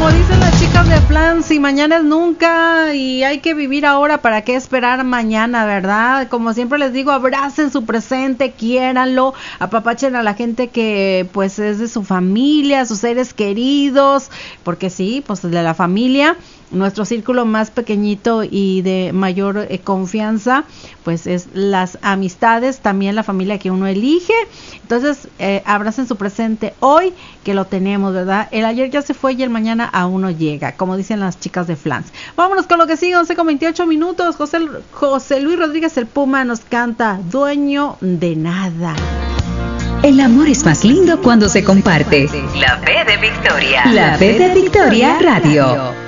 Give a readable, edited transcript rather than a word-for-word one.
Dicen las chicas de Flans, si mañana es nunca y hay que vivir ahora, ¿para qué esperar mañana, verdad? Como siempre les digo, abracen su presente, quiéranlo, apapachen a la gente que pues es de su familia, sus seres queridos, porque sí, pues de la familia, nuestro círculo más pequeñito y de mayor confianza, pues es las amistades, también la familia que uno elige. Entonces, abracen su presente hoy, que lo tenemos, ¿verdad? El ayer ya se fue y el mañana aún no llega, como dicen las chicas de Flans. Vámonos con lo que sigue, 11:28. José Luis Rodríguez el Puma nos canta Dueño de Nada. El amor es más lindo cuando se comparte. La P de Victoria. La P de Victoria Radio.